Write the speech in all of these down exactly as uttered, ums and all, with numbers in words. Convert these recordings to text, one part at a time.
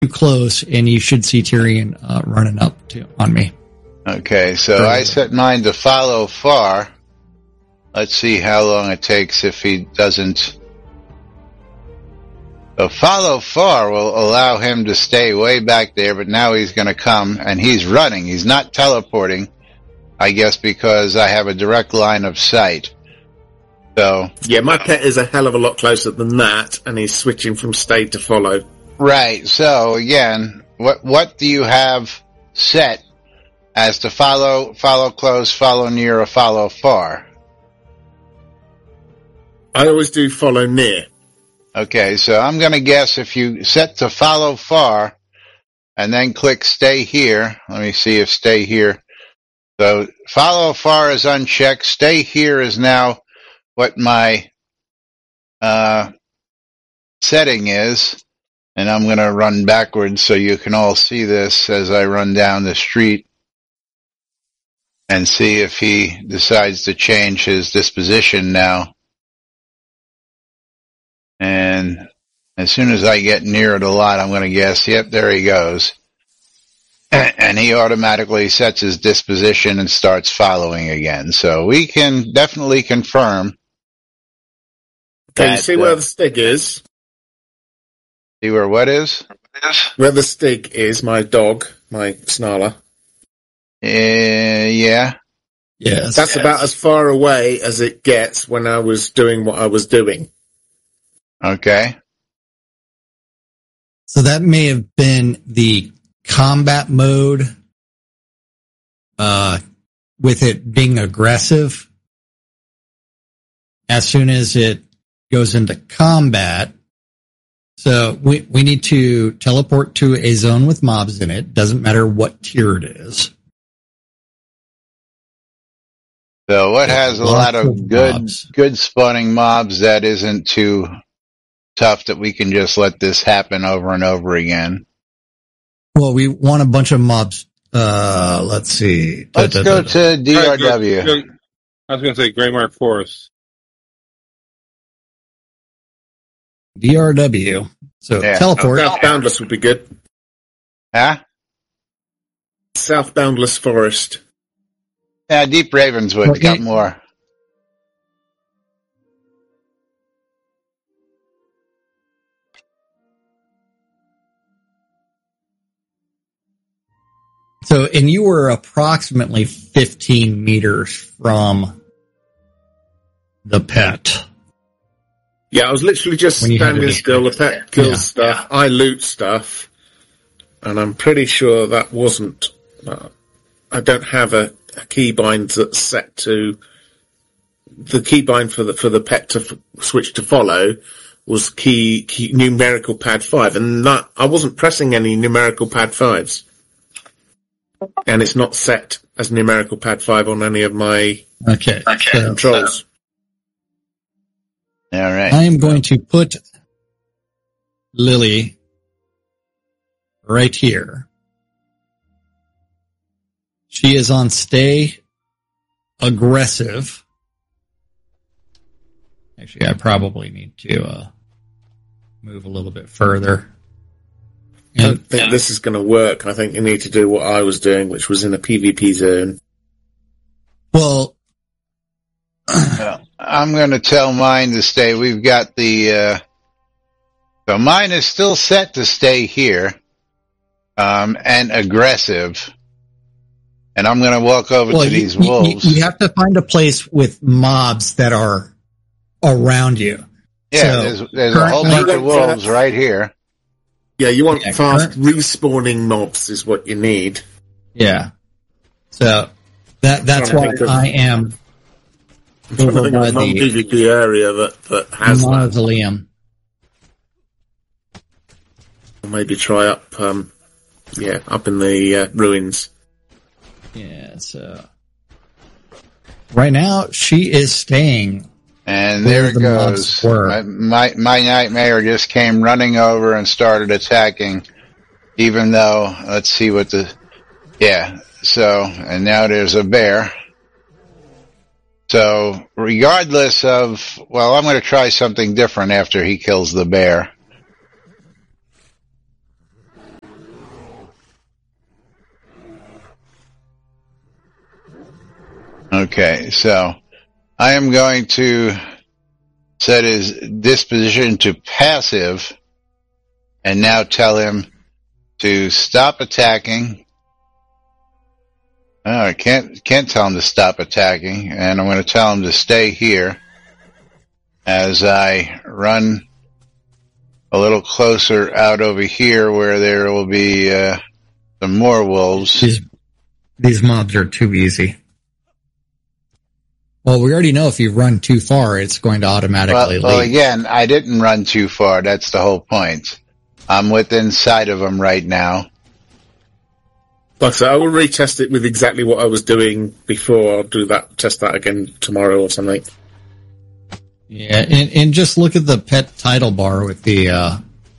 too close, and you should see Tyrion uh, running up to on me. Okay, so Further. I set mine to follow far. Let's see how long it takes if he doesn't. So follow far will allow him to stay way back there, but now he's going to come, and he's running. He's not teleporting, I guess, because I have a direct line of sight. So yeah, my pet is a hell of a lot closer than that, and he's switching from stay to follow. Right. So again, what what do you have set as to follow, follow close, follow near, or follow far? I always do follow near. Okay, so I'm going to guess if you set to follow far and then click stay here. Let me see if stay here. So follow far is unchecked. Stay here is now what my uh, setting is. And I'm going to run backwards so you can all see this as I run down the street and see if he decides to change his disposition now. And as soon as I get near the lot, I'm going to guess, yep, there he goes. And he automatically sets his disposition and starts following again. So we can definitely confirm. Can that, you see uh, where the stick is? See where what is? Where the stick is, my dog, my Snarler. Uh, yeah. Yes. That's yes. about as far away as it gets when I was doing what I was doing. Okay. So that may have been the combat mode, uh, with it being aggressive. As soon as it goes into combat, so we, we need to teleport to a zone with mobs in it. Doesn't matter what tier it is. So what has a lot of good, good spawning mobs that isn't too tough that we can just let this happen over and over again? Well, we want a bunch of mobs. Uh, let's see. Let's da, da, go da, da. to D R W. Right, go, go, I was going to say Greymark Forest. D R W. So yeah. Teleport. South Boundless would be good. Huh? South Boundless Forest. Yeah, Deep Ravenswood well, got more. So, and you were approximately fifteen meters from the pet. Yeah, I was literally just standing still. The pet kills yeah. stuff. I loot stuff. And I'm pretty sure that wasn't... Uh, I don't have a, a keybind that's set to... The keybind for the for the pet to f- switch to follow was key, key numerical pad five. And that, I wasn't pressing any numerical pad fives. And it's not set as numerical pad five on any of my okay. Okay. controls. All right. I am going to put Lily right here. She is on stay aggressive. Actually, I probably need to uh, move a little bit further. I don't think this is going to work. I think you need to do what I was doing, which was in a PvP zone. Well, well I'm going to tell mine to stay. We've got the... Uh, so mine is still set to stay here um, and aggressive. And I'm going to walk over well, to you, these wolves. You, you have to find a place with mobs that are around you. Yeah, so there's, there's a whole bunch of wolves right here. Yeah, you want yeah, fast current. respawning mobs is what you need. Yeah. So that that's why I am over by the PvP area that, that has mausoleum. That. Maybe try up, um, yeah, up in the uh, ruins. Yeah, so right now she is staying. And there it goes. My, my my nightmare just came running over and started attacking, even though, let's see what the, yeah, so, and now there's a bear. So, regardless of, well, I'm going to try something different after he kills the bear. Okay, so I am going to set his disposition to passive and now tell him to stop attacking. Oh, I can't, can't tell him to stop attacking, and I'm going to tell him to stay here as I run a little closer out over here where there will be uh, some more wolves. These, these mobs are too easy. Well, we already know if you run too far, it's going to automatically well, well, leave. again, I didn't run too far. That's the whole point. I'm within sight of him right now. Like I said, I will retest it with exactly what I was doing before. I'll do that, test that again tomorrow or something. Yeah, and, and just look at the pet title bar with the uh,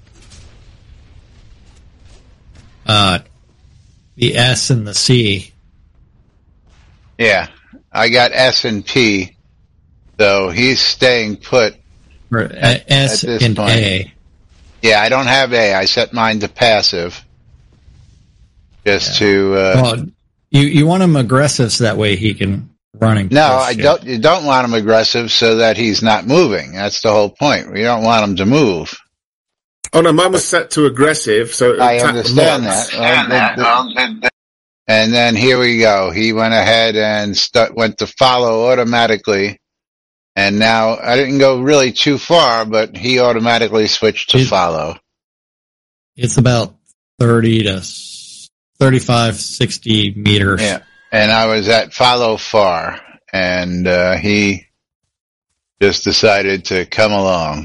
uh, the S and the C. Yeah, I got S and P, so he's staying put. Or at, S at and point. A. Yeah, I don't have A. I set mine to passive. Just yeah. to, uh, well, you, you want him aggressive so that way he can run and no, I shit. don't, you don't want him aggressive so that he's not moving. That's the whole point. We don't want him to move. Oh no, mine was set to aggressive, so I understand that. Well, the, the, and then here we go. He went ahead and st- went to follow automatically. And now I didn't go really too far, but he automatically switched to it, follow. It's about thirty to thirty-five, sixty meters. Yeah. And I was at follow far, and uh, he just decided to come along.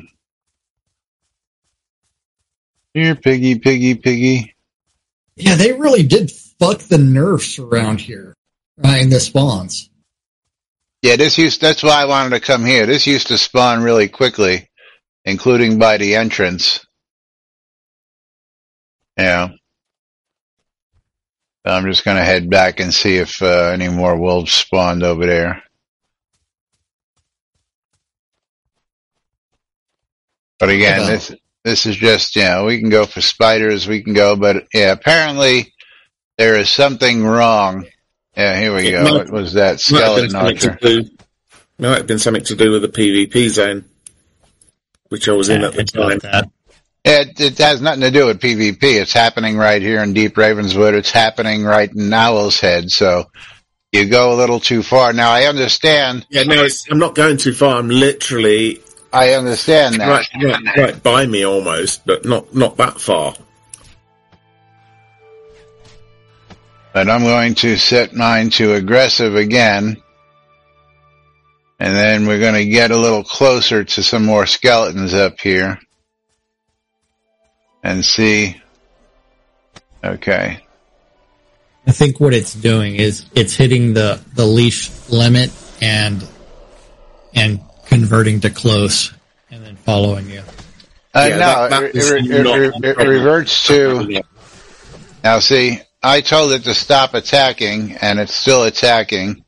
Here, piggy, piggy, piggy. Yeah, they really did fuck the nerfs around here uh, in the spawns. Yeah, this used, that's why I wanted to come here. This used to spawn really quickly, including by the entrance. Yeah. I'm just going to head back and see if uh, any more wolves spawned over there. But again, Hello. this this is just, you know, we can go for spiders, we can go, but yeah, apparently there is something wrong. Yeah, here we it go. Might, what was that? Skeleton archer. It might have been something to do with the PvP zone, which I was yeah, in at the time. That. It, it has nothing to do with PvP. It's happening right here in Deep Ravenswood. It's happening right in Owl's Head. So you go a little too far. Now, I understand. Yeah, no, it's, I'm not going too far. I'm literally... I understand that. Right, right, right by me almost, but not, not that far. But I'm going to set mine to aggressive again. And then we're going to get a little closer to some more skeletons up here. And see. Okay. I think what it's doing is it's hitting the, the leash limit and and converting to close and then following you. Uh, yeah, no, that, that it, it, it, it, it reverts to. Now, see, I told it to stop attacking, and it's still attacking.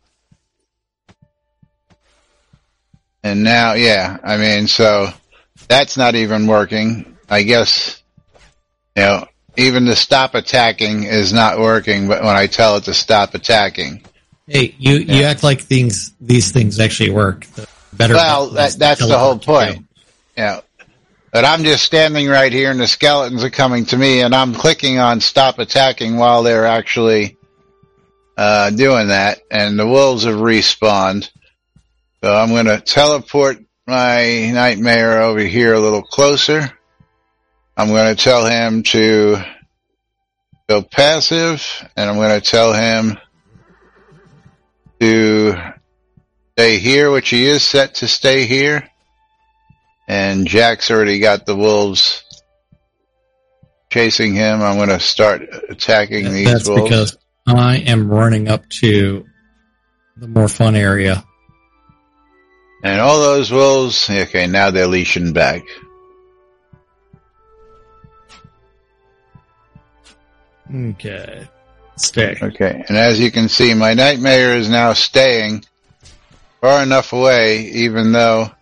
And now, yeah, I mean, so that's not even working. I guess. You know, even the stop attacking is not working, but when I tell it to stop attacking. Hey, you, yeah. you act like things, these things actually work. The better well, that, that's the whole point. Yeah. But I'm just standing right here and the skeletons are coming to me and I'm clicking on stop attacking while they're actually, uh, doing that. And the wolves have respawned. So I'm going to teleport my nightmare over here a little closer. I'm going to tell him to go passive, and I'm going to tell him to stay here, which he is set to stay here. And Jack's already got the wolves chasing him. I'm going to start attacking that, these that's wolves. That's because I am running up to the more fun area. And all those wolves, okay, now they're leashing back. Okay. Stay. Okay. And as you can see, my nightmare is now staying far enough away, even though